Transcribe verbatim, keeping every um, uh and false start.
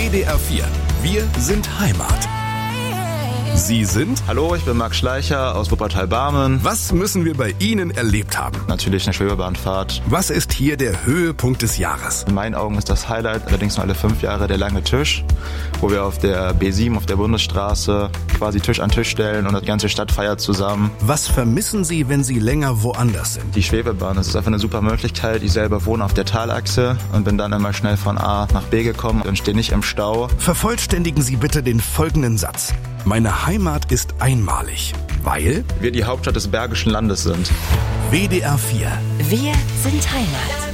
W D R vier. Wir sind Heimat. Sie sind? Hallo, ich bin Max Schleicher aus Wuppertal-Barmen. Was müssen wir bei Ihnen erlebt haben? Natürlich eine Schwebebahnfahrt. Was ist hier der Höhepunkt des Jahres? In meinen Augen ist das Highlight allerdings nur alle fünf Jahre der lange Tisch, wo wir auf der B sieben, auf der Bundesstraße, quasi Tisch an Tisch stellen und die ganze Stadt feiert zusammen. Was vermissen Sie, wenn Sie länger woanders sind? Die Schwebebahn, das ist einfach eine super Möglichkeit. Ich selber wohne auf der Talachse und bin dann immer schnell von A nach B gekommen und stehe nicht im Stau. Vervollständigen Sie bitte den folgenden Satz. Meine Heimat ist einmalig, weil wir die Hauptstadt des Bergischen Landes sind. W D R vier. Wir sind Heimat.